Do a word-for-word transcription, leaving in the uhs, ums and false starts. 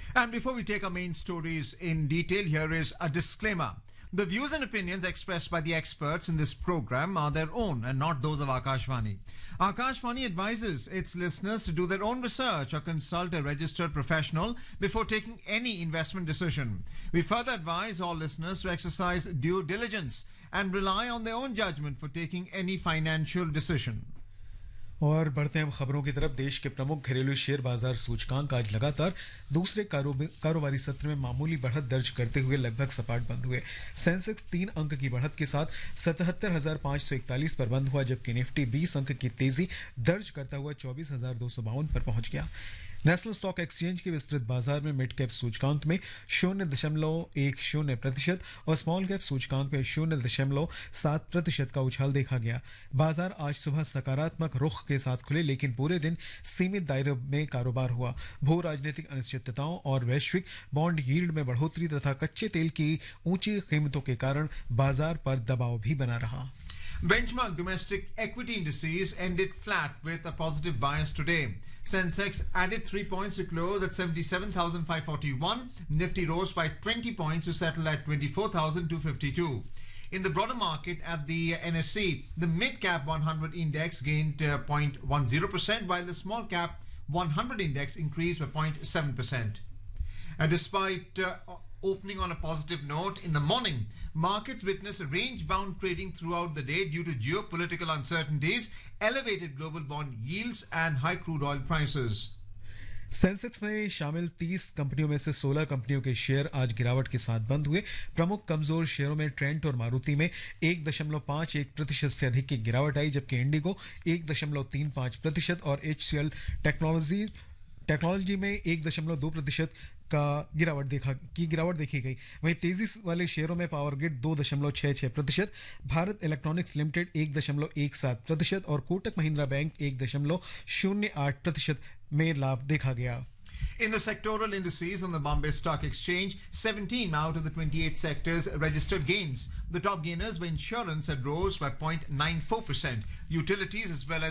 And before we take our main stories in detail, here is a disclaimer. The views and opinions expressed by the experts in this program are their own and not those of Akashvani. Akashvani advises its listeners to do their own research or consult a registered professional before taking any investment decision. We further advise all listeners to exercise due diligence and rely on their own judgment for taking any financial decision. और बढ़ते हैं अब खबरों की तरफ। देश के प्रमुख घरेलू शेयर बाजार सूचकांक आज लगातार दूसरे कारोबारी सत्र में मामूली बढ़त दर्ज करते हुए लगभग सपाट बंद हुए। सेंसेक्स तीन अंक की बढ़त के साथ सतहत्तर हजार पांच सौ इकतालीस पर बंद हुआ, जबकि निफ्टी बीस अंक की तेजी दर्ज करता हुआ चौबीस हजार दो सौ बावन पर पहुंच गया। नेशनल स्टॉक एक्सचेंज के विस्तृत बाजार में मिड कैप सूचकांक में शून्य दशमलव एक शून्य प्रतिशत और स्मॉल कैप सूचकांक में शून्य दशमलव सात प्रतिशत का उछाल देखा गया। बाजार आज सुबह सकारात्मक रुख के साथ खुले, लेकिन पूरे दिन सीमित दायरे में कारोबार हुआ। भू राजनीतिक अनिश्चितताओं और वैश्विक बॉन्ड यील्ड में बढ़ोतरी तथा कच्चे तेल की ऊंची कीमतों के कारण बाजार पर दबाव भी बना रहा। Benchmark domestic equity indices ended flat with a positive bias today. Sensex added three points to close at seventy-seven thousand five hundred forty-one. Nifty rose by twenty points to settle at twenty-four thousand two hundred fifty-two. In the broader market at the N S E, the mid-cap one hundred index gained uh, zero point one zero percent, while the small-cap one hundred index increased by zero point seven percent. And despite uh, opening on a positive note, in the morning, markets witnessed range-bound trading throughout the day due to geopolitical uncertainties, elevated global bond yields and high crude oil prices. Sensex में शामिल तीस कंपनियों में से सोलह कंपनियों के share आज गिरावट के साथ बंद हुए। प्रमुख कमजोर शेयरों में ट्रेंट और मारुति में एक दशमलव पांच एक प्रतिशत से अधिक की गिरावट आई, जबकि इंडिगो एक दशमलव तीन पांच प्रतिशत और एचसीएल टेक्नोलॉजी टेक्नोलॉजी में एक दशमलव दो प्रतिशत का गिरावट देखा की गिरावट देखी गई। वहीं तेजी वाले शेयरों में पावर ग्रिड दो दशमलव छह छह प्रतिशत, भारत इलेक्ट्रॉनिक्स लिमिटेड एक दशमलव एक सात प्रतिशत और कोटक महिंद्रा बैंक एक दशमलव शून्य आठ प्रतिशत में लाभ देखा गया। In the sectoral indices on the Bombay Stock Exchange, seventeen out of the twenty-eight sectors registered gains. The top gainers were insurance that rose by zero point nine four percent, utilities as well as